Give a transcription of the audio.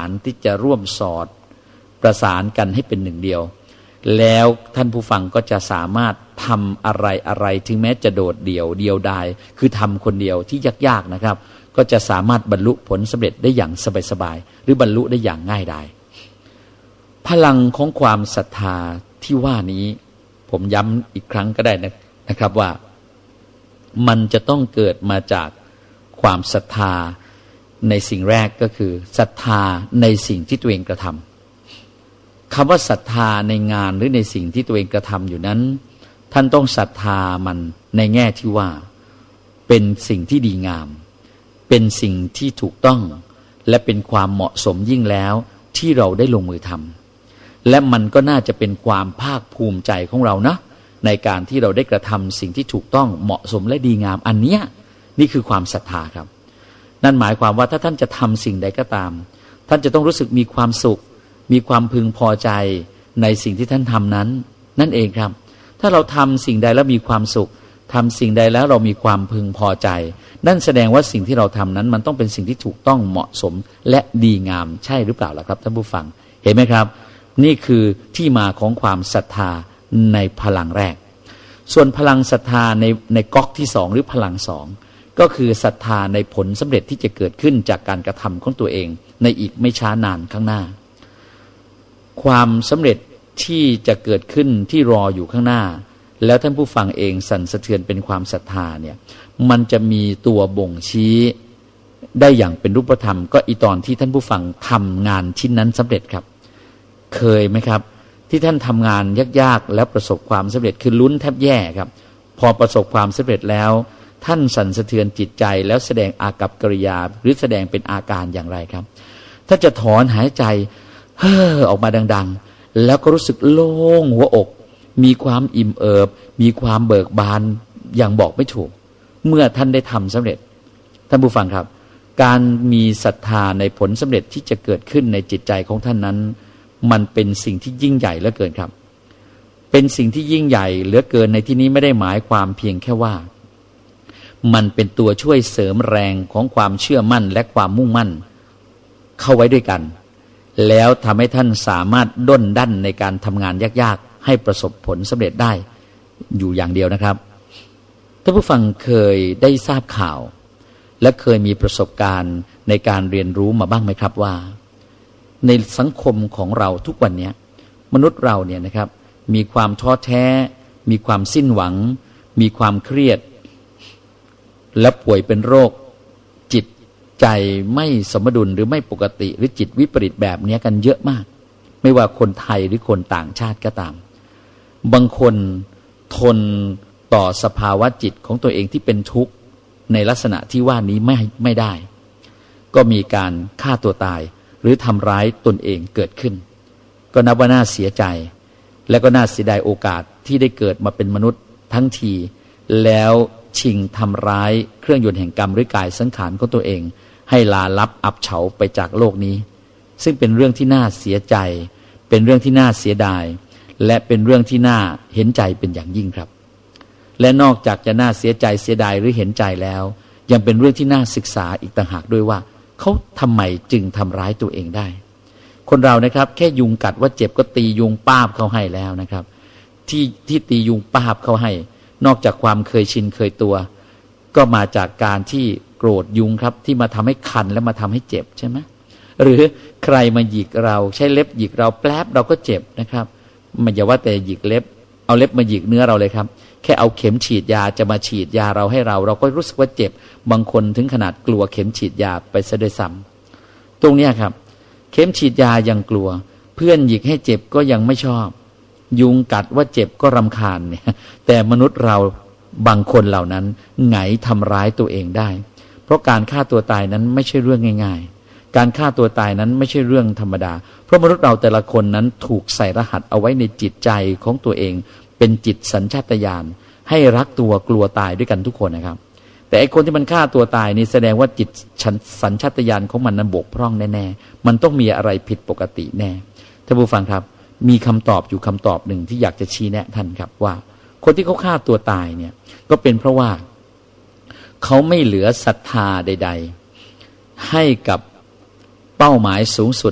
านที่จะร่วมสอดประสานกันให้เป็นหนึ่งเดียวแล้วท่านผู้ฟังก็จะสามารถทำอะไรถึงแม้จะโดดเดี่ยวดายคือทำคนเดียวที่ยากๆนะครับก็จะสามารถบรรลุผลสำเร็จได้อย่างสบายๆหรือบรรลุได้อย่างง่ายดายพลังของความศรัทธาที่ว่านี้ผมย้ำอีกครั้งก็ได้นะครับว่ามันจะต้องเกิดมาจากความศรัทธาในสิ่งแรกก็คือศรัทธาในสิ่งที่ตัวเองกระทำคำว่าศรัทธาในงานหรือในสิ่งที่ตัวเองกระทำอยู่นั้นท่านต้องศรัทธามันในแง่ที่ว่าเป็นสิ่งที่ดีงามเป็นสิ่งที่ถูกต้องและเป็นความเหมาะสมยิ่งแล้วที่เราได้ลงมือทำและมันก็น่าจะเป็นความภาคภูมิใจของเรานะในการที่เราได้กระทำสิ่งที่ถูกต้องเหมาะสมและดีงามอันเนี้ยนี่คือความศรัทธาครับนั่นหมายความว่าถ้าท่านจะทำสิ่งใดก็ตามท่านจะต้องรู้สึกมีความสุขมีความพึงพอใจในสิ่งที่ท่านทำนั้นนั่นเองครับถ้าเราทำสิ่งใดแล้วมีความสุขทำสิ่งใดแล้วเรามีความพึงพอใจนั่นแสดงว่าสิ่งที่เราทำนั้นมันต้องเป็นสิ่งที่ถูกต้องเหมาะสมและดีงามใช่หรือเปล่าล่ะครับท่านผู้ฟังเห็นไหมครับนี่คือที่มาของความศรัทธาในพลังแรกส่วนพลังศรัทธาในก๊อกที่สองหรือพลังสองก็คือศรัทธาในผลสำเร็จที่จะเกิดขึ้นจากการกระทำของตัวเองในอีกไม่ช้านานข้างหน้าความสำเร็จที่จะเกิดขึ้นที่รออยู่ข้างหน้าแล้วท่านผู้ฟังเองสั่นสะเทือนเป็นความศรัทธาเนี่ยมันจะมีตัวบ่งชี้ได้อย่างเป็นรูปธรรมก็อีตอนที่ท่านผู้ฟังทำงานชิ้นนั้นสำเร็จครับเคยไหมครับที่ท่านทำงานยากๆแล้วประสบความสำเร็จคือลุ้นแทบแย่ครับพอประสบความสำเร็จแล้วท่านสั่นสะเทือนจิตใจแล้วแสดงอากัปกิริยาหรือแสดงเป็นอาการอย่างไรครับถ้าจะถอนหายใจเฮ้อออกมาดังๆแล้วก็รู้สึกโล่งหัวอกมีความอิ่มเอิบมีความเบิกบานอย่างบอกไม่ถูกเมื่อท่านได้ทำสำเร็จท่านผู้ฟังครับการมีศรัทธาในผลสำเร็จที่จะเกิดขึ้นในจิตใจของท่านนั้นมันเป็นสิ่งที่ยิ่งใหญ่เหลือเกินครับเป็นสิ่งที่ยิ่งใหญ่เหลือเกินในที่นี้ไม่ได้หมายความเพียงแค่ว่ามันเป็นตัวช่วยเสริมแรงของความเชื่อมั่นและความมุ่งมั่นเข้าไว้ด้วยกันแล้วทำให้ท่านสามารถด้นดั้นในการทำงานยากๆให้ประสบผลสำเร็จได้อยู่อย่างเดียวนะครับท่านผู้ฟังเคยได้ทราบข่าวและเคยมีประสบการณ์ในการเรียนรู้มาบ้างไหมครับว่าในสังคมของเราทุกวันนี้มนุษย์เราเนี่ยนะครับมีความท้อแท้มีความสิ้นหวังมีความเครียดและป่วยเป็นโรคจิตใจไม่สมดุลหรือไม่ปกติหรือจิตวิปริตแบบนี้กันเยอะมากไม่ว่าคนไทยหรือคนต่างชาติก็ตามบางคนทนต่อสภาวะจิตของตัวเองที่เป็นทุกข์ในลักษณะที่ว่านี้ไม่ได้ก็มีการฆ่าตัวตายหรือทำร้ายตนเองเกิดขึ้นก็นับว่าน่าเสียใจและก็น่าเสียดายโอกาสที่ได้เกิดมาเป็นมนุษย์ทั้งทีแล้วชิงทำร้ายเครื่องยนต์แห่งกรรมหรือกายสังขารของตัวเองให้ลาลับอับเฉาไปจากโลกนี้ซึ่งเป็นเรื่องที่น่าเสียใจเป็นเรื่องที่น่าเสียดายและเป็นเรื่องที่น่าเห็นใจเป็นอย่างยิ่งครับและนอกจากจะน่าเสียใจเสียดายหรือเห็นใจแล้วยังเป็นเรื่องที่น่าศึกษาอีกต่างหากด้วยว่าเขาทำไมจึงทำร้ายตัวเองได้คนเรานะครับแค่ยุงกัดว่าเจ็บก็ตียุงป้าบเข้าให้แล้วนะครับที่ตียุงป้าบเข้าให้นอกจากความเคยชินเคยตัวก็มาจากการที่โกรธยุงครับที่มาทำให้คันและมาทำให้เจ็บใช่ไหมหรือใครมาหยิกเราใช้เล็บหยิกเราแป๊บเราก็เจ็บนะครับมันอย่าว่าแต่หยิกเล็บเอาเล็บมาหยิกเนื้อเราเลยครับแค่เอาเข็มฉีดยาจะมาฉีดยาเราให้เราก็รู้สึกว่าเจ็บบางคนถึงขนาดกลัวเข็มฉีดยาไปซะด้วยซ้ำตรงนี้ครับเข็มฉีดยายังกลัวเพื่อนหยิกให้เจ็บก็ยังไม่ชอบยุงกัดว่าเจ็บก็รำคาญเนี่ยแต่มนุษย์เราบางคนเหล่านั้นไงทำร้ายตัวเองได้เพราะการฆ่าตัวตายนั้นไม่ใช่เรื่องง่ายๆการฆ่าตัวตายนั้นไม่ใช่เรื่องธรรมดาเพราะมนุษย์เราแต่ละคนนั้นถูกใส่รหัสเอาไว้ในจิตใจของตัวเองเป็นจิตสัญชาตญาณให้รักตัวกลัวตายด้วยกันทุกคนนะครับแต่ไอ้คนที่มันฆ่าตัวตายนี่แสดงว่าจิตสัญชาตญาณของมันนั้นบกพร่องแน่ๆมันต้องมีอะไรผิดปกติแน่ท่านผู้ฟังครับมีคำตอบอยู่คำตอบหนึ่งที่อยากจะชี้แนะท่านครับว่าคนที่เขาฆ่าตัวตายเนี่ยก็เป็นเพราะว่าเขาไม่เหลือศรัทธาใดๆให้กับเป้าหมายสูงสุด